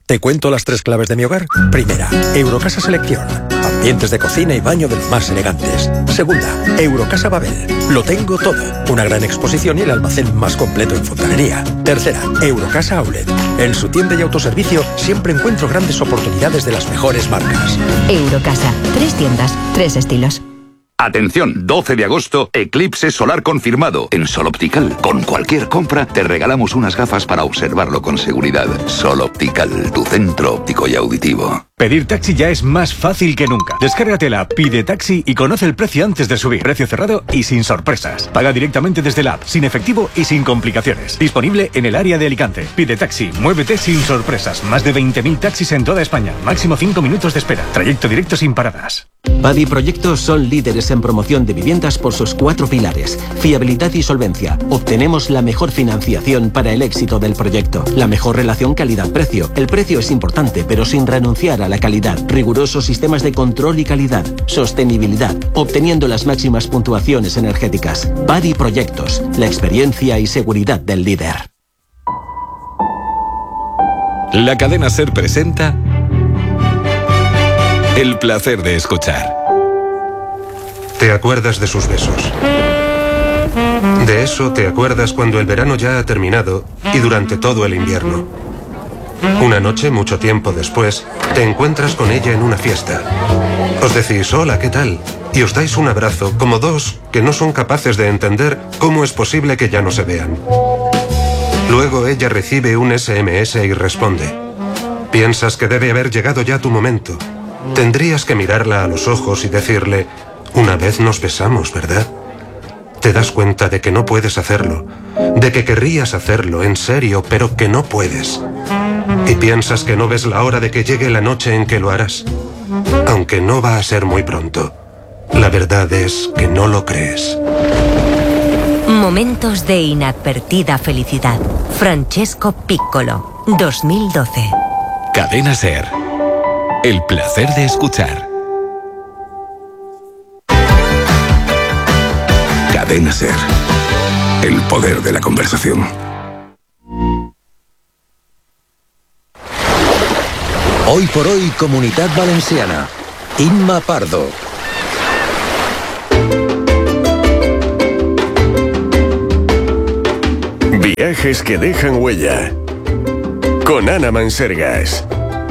¿Te cuento las 3 claves de mi hogar? Primera, Eurocasa Selección. Ambientes de cocina y baño de los más elegantes. Segunda, Eurocasa Babel. Lo tengo todo. Una gran exposición y el almacén más completo en fontanería. Tercera, Eurocasa Outlet. En su tienda y autoservicio siempre encuentro grandes oportunidades de las mejores marcas. Eurocasa. 3 tiendas, 3 estilos. Atención, 12 de agosto, eclipse solar confirmado. En Sol Optical, con cualquier compra, te regalamos unas gafas para observarlo con seguridad. Sol Optical, tu centro óptico y auditivo. Pedir taxi ya es más fácil que nunca. Descárgate la app Pide Taxi y conoce el precio antes de subir. Precio cerrado y sin sorpresas. Paga directamente desde la app, sin efectivo y sin complicaciones. Disponible en el área de Alicante. Pide Taxi, muévete sin sorpresas. Más de 20.000 taxis en toda España. Máximo 5 minutos de espera. Trayecto directo sin paradas. Padi Proyectos son líderes en promoción de viviendas por sus 4 pilares: fiabilidad y solvencia. Obtenemos la mejor financiación para el éxito del proyecto. La mejor relación calidad-precio. El precio es importante, pero sin renunciar a la calidad. Rigurosos sistemas de control y calidad. Sostenibilidad, obteniendo las máximas puntuaciones energéticas. Padi Proyectos, la experiencia y seguridad del líder. La cadena SER presenta El placer de escuchar. Te acuerdas de sus besos. De eso te acuerdas cuando el verano ya ha terminado y durante todo el invierno. Una noche, mucho tiempo después, te encuentras con ella en una fiesta. Os decís, hola, ¿qué tal? Y os dais un abrazo, como dos que no son capaces de entender cómo es posible que ya no se vean. Luego ella recibe un SMS y responde. Piensas que debe haber llegado ya tu momento. Tendrías que mirarla a los ojos y decirle, una vez nos besamos, ¿verdad? Te das cuenta de que no puedes hacerlo, de que querrías hacerlo en serio, pero que no puedes. Y piensas que no ves la hora de que llegue la noche en que lo harás, aunque no va a ser muy pronto. La verdad es que no lo crees. Momentos de inadvertida felicidad. Francesco Piccolo, 2012. Cadena SER. El placer de escuchar. Cadena SER. El poder de la conversación. Hoy por hoy, Comunidad Valenciana. Inma Pardo. Viajes que dejan huella. Con Ana Mansergas.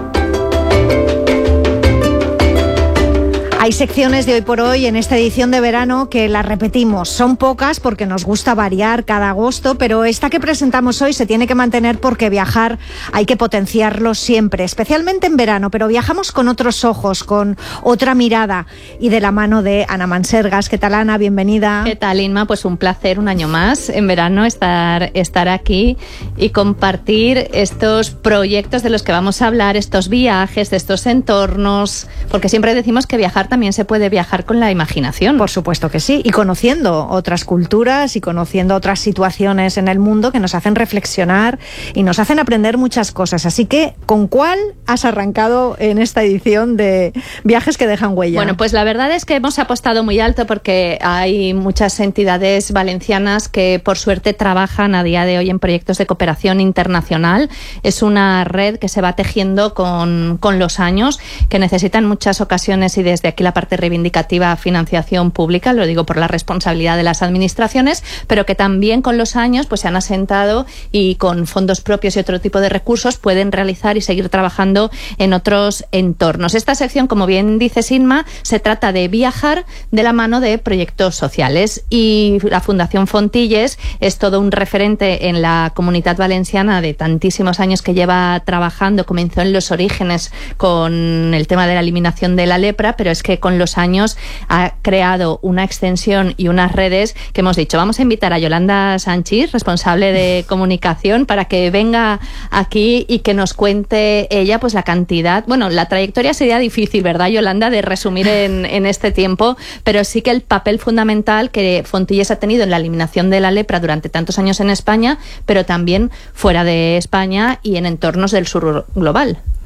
Hay secciones de Hoy por Hoy en esta edición de verano que las repetimos. Son pocas porque nos gusta variar cada agosto, pero esta que presentamos hoy se tiene que mantener porque viajar hay que potenciarlo siempre, especialmente en verano, pero viajamos con otros ojos, con otra mirada y de la mano de Ana Mansergas. ¿Qué tal, Ana? Bienvenida. ¿Qué tal, Inma? Pues un placer un año más en verano estar aquí y compartir estos proyectos de los que vamos a hablar, estos viajes, de estos entornos, porque siempre decimos que viajar también se puede viajar con la imaginación. Por supuesto que sí, y conociendo otras culturas y conociendo otras situaciones en el mundo que nos hacen reflexionar y nos hacen aprender muchas cosas. Así que, ¿con cuál has arrancado en esta edición de Viajes que dejan huella? Bueno, pues la verdad es que hemos apostado muy alto porque hay muchas entidades valencianas que por suerte trabajan a día de hoy en proyectos de cooperación internacional. Es una red que se va tejiendo con los años, que necesita en muchas ocasiones, y desde aquí la parte reivindicativa, financiación pública, lo digo por la responsabilidad de las administraciones, pero que también con los años pues se han asentado y con fondos propios y otro tipo de recursos pueden realizar y seguir trabajando en otros entornos. Esta sección, como bien dice Inma, se trata de viajar de la mano de proyectos sociales, y la Fundación Fontilles es todo un referente en la Comunidad Valenciana de tantísimos años que lleva trabajando. Comenzó en los orígenes con el tema de la eliminación de la lepra, pero es que con los años ha creado una extensión y unas redes que hemos dicho, vamos a invitar a Yolanda Sanchis, responsable de comunicación, para que venga aquí y que nos cuente ella pues la cantidad, bueno, la trayectoria sería difícil, ¿verdad, Yolanda?, de resumir en este tiempo, pero sí que el papel fundamental que Fontilles ha tenido en la eliminación de la lepra durante tantos años en España, pero también fuera de España y en entornos del sur global.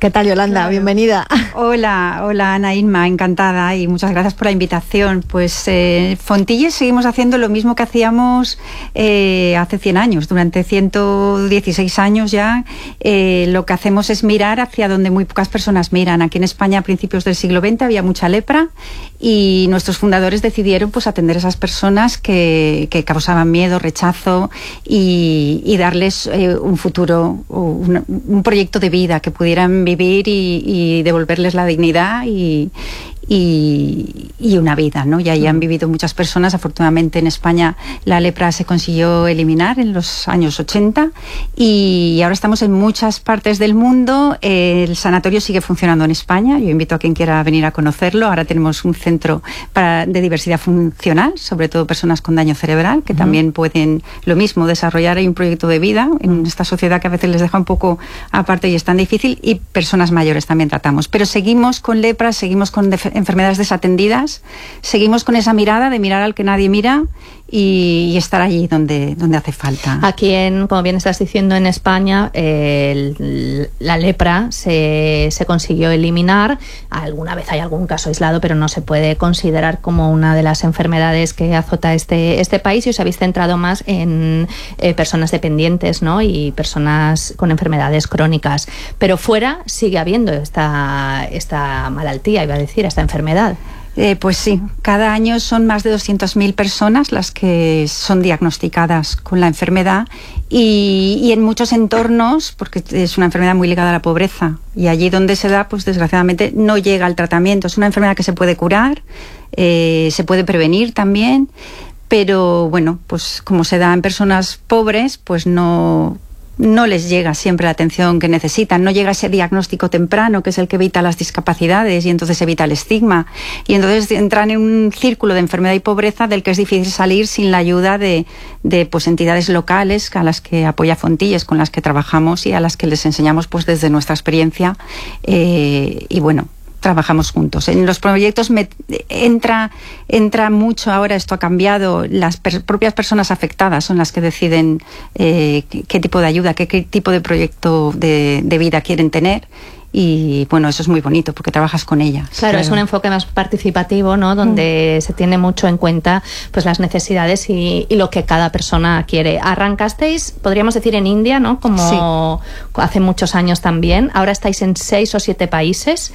¿Qué tal, Yolanda? Claro. Bienvenida. Hola Ana, Inma, encantada y muchas gracias por la invitación. Pues Fontilles seguimos haciendo lo mismo que hacíamos hace 100 años, durante 116 años ya. Lo que hacemos es mirar hacia donde muy pocas personas miran. Aquí en España a principios del siglo XX había mucha lepra y nuestros fundadores decidieron pues atender a esas personas que causaban miedo, rechazo y darles un futuro, un proyecto de vida que pudieran vivir y devolverles la dignidad y una vida, ¿no? Y ahí han vivido muchas personas. Afortunadamente en España la lepra se consiguió eliminar en los años 80 y ahora estamos en muchas partes del mundo. El sanatorio sigue funcionando en España. Yo invito a quien quiera venir a conocerlo. Ahora tenemos un centro de diversidad funcional, sobre todo personas con daño cerebral, que también pueden lo mismo, desarrollar ahí un proyecto de vida en esta sociedad que a veces les deja un poco aparte y es tan difícil, y personas mayores también tratamos. Pero seguimos con lepra, seguimos con enfermedades desatendidas, seguimos con esa mirada de mirar al que nadie mira y estar allí donde hace falta. Aquí, como bien estás diciendo, en España la lepra se consiguió eliminar. Alguna vez hay algún caso aislado, pero no se puede considerar como una de las enfermedades que azota este país, y os habéis centrado más en personas dependientes, ¿no? Y personas con enfermedades crónicas. Pero fuera sigue habiendo esta malaltía, iba a decir, esta enfermedad. Pues sí, cada año son más de 200.000 personas las que son diagnosticadas con la enfermedad y en muchos entornos, porque es una enfermedad muy ligada a la pobreza, y allí donde se da, pues desgraciadamente no llega al tratamiento. Es una enfermedad que se puede curar, se puede prevenir también, pero bueno, pues como se da en personas pobres, pues no les llega siempre la atención que necesitan, no llega ese diagnóstico temprano que es el que evita las discapacidades y entonces evita el estigma, y entonces entran en un círculo de enfermedad y pobreza del que es difícil salir sin la ayuda de pues entidades locales a las que apoya Fontilles, con las que trabajamos y a las que les enseñamos pues desde nuestra experiencia y bueno, trabajamos juntos. En los proyectos entra mucho ahora, esto ha cambiado, las propias personas afectadas son las que deciden qué tipo de ayuda, qué tipo de proyecto de vida quieren tener. Y bueno, eso es muy bonito porque trabajas con ellas. Claro, es un enfoque más participativo, ¿no? Donde se tiene mucho en cuenta pues las necesidades y lo que cada persona quiere. Arrancasteis, podríamos decir, en India, ¿no? Como hace muchos años también. Ahora estáis en 6 o 7 países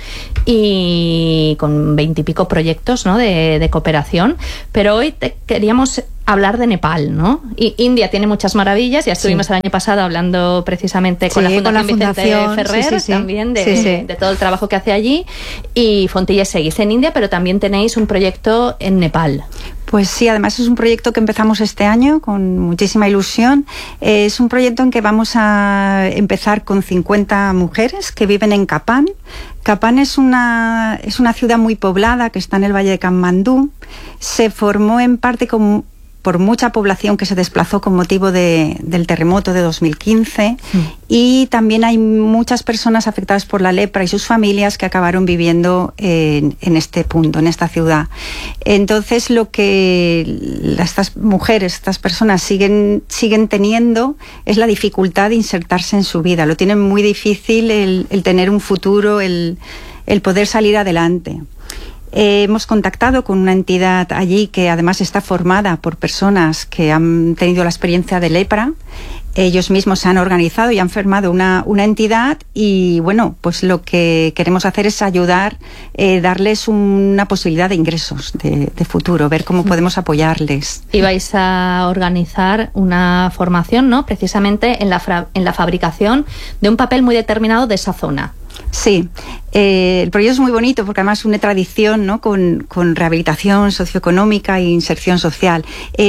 y con 20 y pico proyectos, ¿no? de cooperación. Pero hoy queríamos hablar de Nepal, ¿no? Y India tiene muchas maravillas. Ya estuvimos el año pasado hablando precisamente con la Fundación Vicente Ferrer, también de todo el trabajo que hace allí. Y Fontilles seguís en India, pero también tenéis un proyecto en Nepal. Pues sí, además es un proyecto que empezamos este año con muchísima ilusión. Es un proyecto en que vamos a empezar con 50 mujeres que viven en Kapan. Kapan es una ciudad muy poblada que está en el Valle de Katmandú. Se formó en parte por mucha población que se desplazó con motivo del terremoto de 2015 y también hay muchas personas afectadas por la lepra y sus familias que acabaron viviendo en este punto, en esta ciudad. Entonces lo que estas mujeres, estas personas siguen teniendo es la dificultad de insertarse en su vida. Lo tienen muy difícil el tener un futuro, el poder salir adelante. Hemos contactado con una entidad allí que además está formada por personas que han tenido la experiencia de lepra. Ellos mismos se han organizado y han formado una entidad y bueno, pues lo que queremos hacer es ayudar, darles una posibilidad de ingresos de futuro, ver cómo podemos apoyarles. Y vais a organizar una formación, ¿no? Precisamente en la fabricación de un papel muy determinado de esa zona. Sí, el proyecto es muy bonito porque además une tradición, ¿no? con rehabilitación socioeconómica e inserción social.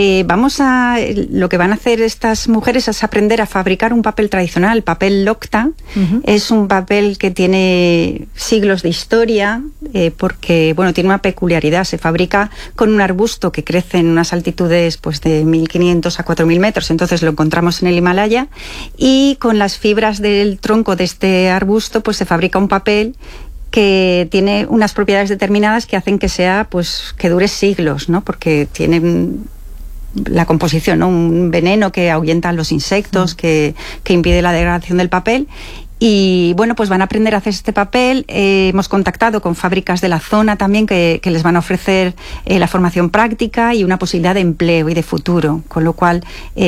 Lo que van a hacer estas mujeres es aprender a fabricar un papel tradicional, papel Lokta. Es un papel que tiene siglos de historia porque bueno, tiene una peculiaridad. Se fabrica con un arbusto que crece en unas altitudes pues, de 1.500 a 4.000 metros, entonces lo encontramos en el Himalaya, y con las fibras del tronco de este arbusto pues se fabrica un papel que tiene unas propiedades determinadas que hacen que sea, pues, que dure siglos, ¿no? Porque tiene la composición, ¿no? Un veneno que ahuyenta a los insectos, que impide la degradación del papel. Y bueno, pues van a aprender a hacer este papel. Hemos contactado con fábricas de la zona también que les van a ofrecer la formación práctica y una posibilidad de empleo y de futuro, con lo cual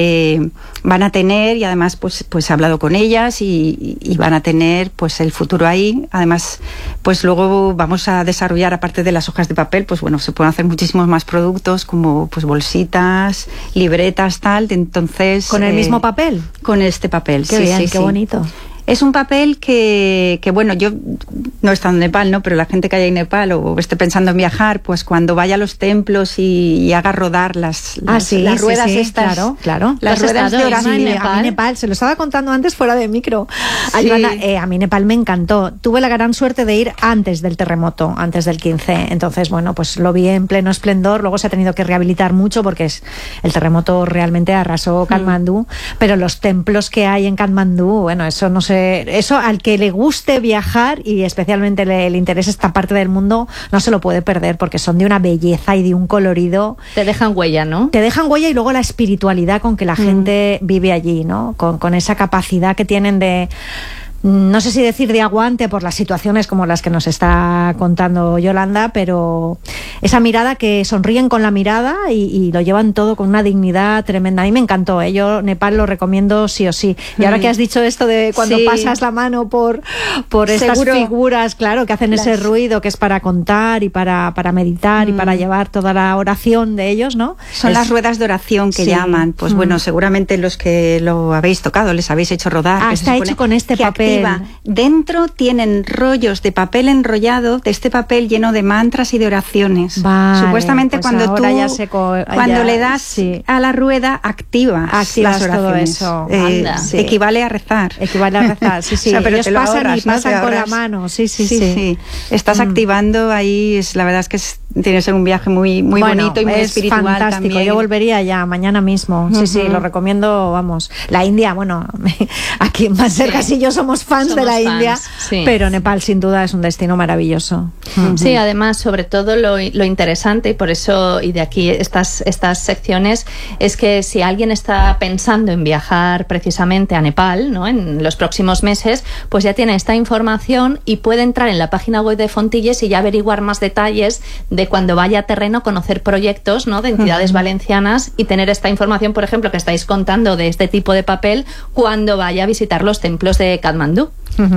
van a tener, y además pues he hablado con ellas y van a tener pues el futuro ahí. Además, pues luego vamos a desarrollar, aparte de las hojas de papel, pues bueno, se pueden hacer muchísimos más productos como pues bolsitas, libretas, tal. Entonces, ¿con el mismo papel? Con este papel, qué bien, qué bonito. Es un papel que bueno, yo no he estado en Nepal, ¿no? Pero la gente que haya en Nepal o esté pensando en viajar, pues cuando vaya a los templos y haga rodar las ruedas estas. Claro. Las ruedas de oración. A mí Nepal, se lo estaba contando antes fuera de micro. Sí. A mí Nepal me encantó. Tuve la gran suerte de ir antes del terremoto, antes del 15. Entonces, bueno, pues lo vi en pleno esplendor. Luego se ha tenido que rehabilitar mucho porque el terremoto realmente arrasó Katmandú. Pero los templos que hay en Katmandú, bueno, eso no sé. Eso al que le guste viajar y especialmente le interese esta parte del mundo, no se lo puede perder porque son de una belleza y de un colorido. Te dejan huella, ¿no? Te dejan huella y luego la espiritualidad con que la gente vive allí, ¿no? Con esa capacidad que tienen de... No sé si decir de aguante por las situaciones como las que nos está contando Yolanda, pero esa mirada que sonríen con la mirada y lo llevan todo con una dignidad tremenda. A mí me encantó, Yo Nepal lo recomiendo sí o sí. Y ahora que has dicho esto de cuando pasas la mano por estas figuras, claro, que hacen ese ruido que es para contar y para meditar y para llevar toda la oración de ellos, ¿no? Son las ruedas de oración que llaman. Pues bueno, seguramente los que lo habéis tocado, les habéis hecho rodar. Está hecho con este papel. Dentro tienen rollos de papel enrollado, de este papel lleno de mantras y de oraciones. Vale, supuestamente pues cuando tú cuando le das a la rueda activas las oraciones. Todo eso. Equivale a rezar. Equivale a rezar, sí. O sea, pero ellos te lo pasan ahorras, y pasan ¿no? con la mano. Sí. Estás activando ahí, la verdad es que tiene que ser un viaje muy bonito y muy espiritual. Fantástico. También. Yo volvería ya mañana mismo. Sí, lo recomiendo, vamos. La India, bueno, aquí en Manser Casillo somos fans de la India, pero Nepal sin duda es un destino maravilloso. Sí, además, sobre todo lo interesante, y por eso, y de aquí estas secciones, es que si alguien está pensando en viajar precisamente a Nepal, ¿no?, en los próximos meses, pues ya tiene esta información y puede entrar en la página web de Fontilles y ya averiguar más detalles de cuando vaya a terreno, conocer proyectos, ¿no?, de entidades valencianas y tener esta información, por ejemplo, que estáis contando de este tipo de papel cuando vaya a visitar los templos de Katmandú.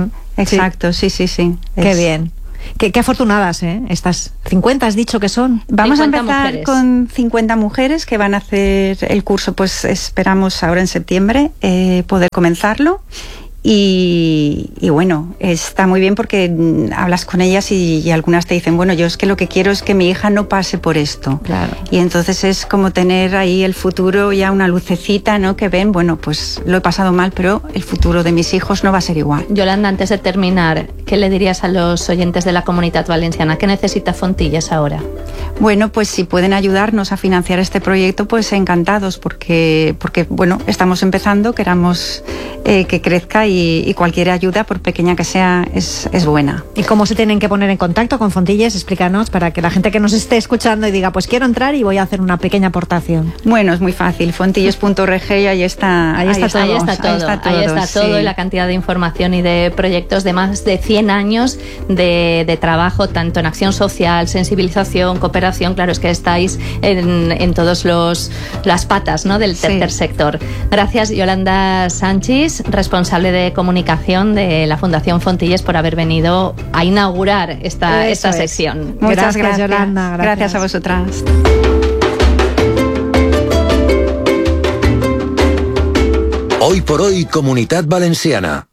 Exacto, sí. Qué bien. Qué afortunadas, Estas 50 has dicho que son. Vamos a empezar con 50 mujeres que van a hacer el curso, pues esperamos ahora en septiembre poder comenzarlo. Y bueno, está muy bien porque hablas con ellas y algunas te dicen, bueno, yo es que lo que quiero es que mi hija no pase por esto. Claro. Y entonces es como tener ahí el futuro, ya una lucecita, ¿no? Que ven, bueno, pues lo he pasado mal, pero el futuro de mis hijos no va a ser igual. Yolanda, antes de terminar, ¿qué le dirías a los oyentes de la Comunitat Valenciana? ¿Qué necesita Fontilles ahora? Bueno, pues si pueden ayudarnos a financiar este proyecto, pues encantados, porque bueno, estamos empezando, queramos que crezca y cualquier ayuda, por pequeña que sea, es buena. ¿Y cómo se tienen que poner en contacto con Fontilles? Explícanos, para que la gente que nos esté escuchando y diga, pues quiero entrar y voy a hacer una pequeña aportación. Bueno, es muy fácil, fontilles.org y ahí está todo, y la cantidad de información y de proyectos de más de 100 años de trabajo, tanto en acción social, sensibilización, cooperación. Claro, es que estáis en todas las patas, ¿no?, del tercer sector. Gracias, Yolanda Sanchis, responsable de comunicación de la Fundación Fontilles, por haber venido a inaugurar esta sección. Muchas gracias, Yolanda. Gracias a vosotras. Hoy por hoy, Comunitat Valenciana.